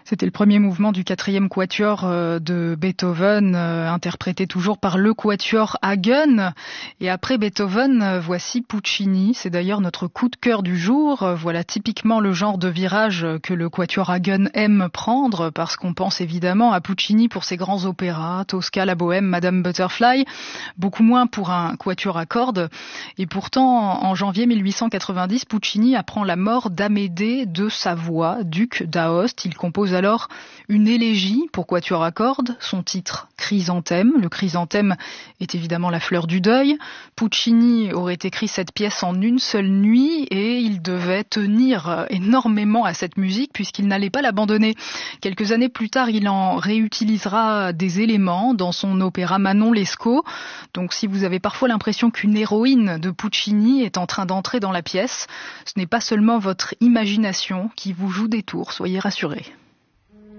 C'était le premier mouvement du 4e quatuor de Beethoven, interprété toujours par le quatuor Hagen. Et après Beethoven, voici Puccini. C'est d'ailleurs notre coup de cœur du jour. Voilà typiquement le genre de virage que le quatuor Hagen aime prendre, parce qu'on pense évidemment à Puccini pour ses grands opéras, Tosca, La Bohème, Madame Butterfly, beaucoup moins pour un quatuor à cordes. Et pourtant, en janvier 1890, Puccini apprend la mort d'Amédée de Savoie, duc d'Aoste. Il compose alors une élégie pour quatuor à cordes, son titre Chrysanthème. Le chrysanthème est évidemment la fleur du deuil. Puccini aurait écrit cette pièce en une seule nuit et il devait tenir énormément à cette musique puisqu'il n'allait pas l'abandonner. Quelques années plus tard, il en réutilisera des éléments dans son opéra Manon Lescaut. Donc si vous avez parfois l'impression qu'une héroïne de Puccini est en train d'entrer dans la pièce, ce n'est pas seulement votre imagination qui vous joue des tours, soyez rassurés.